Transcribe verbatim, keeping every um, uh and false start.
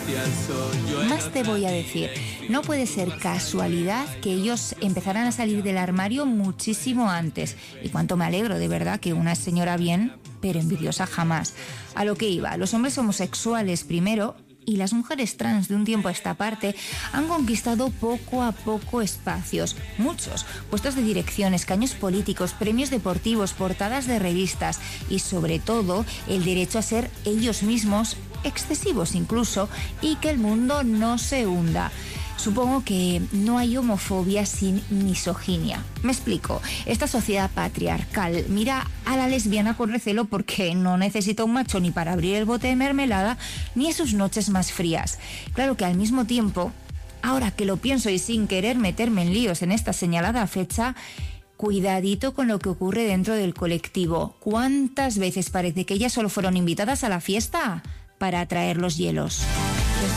Más te voy a decir, no puede ser casualidad que ellos empezaran a salir del armario muchísimo antes. Y cuánto me alegro, de verdad, que una señora bien, pero envidiosa jamás. A lo que iba, los hombres homosexuales primero y las mujeres trans de un tiempo a esta parte han conquistado poco a poco espacios, muchos, puestos de dirección, escaños políticos, premios deportivos, portadas de revistas y sobre todo el derecho a ser ellos mismos, excesivos incluso, y que el mundo no se hunda. Supongo que no hay homofobia sin misoginia. Me explico. Esta sociedad patriarcal mira a la lesbiana con recelo porque no necesita un macho ni para abrir el bote de mermelada ni en sus noches más frías. Claro que al mismo tiempo, ahora que lo pienso y sin querer meterme en líos en esta señalada fecha, cuidadito con lo que ocurre dentro del colectivo. ¿Cuántas veces parece que ellas solo fueron invitadas a la fiesta para atraer los hielos?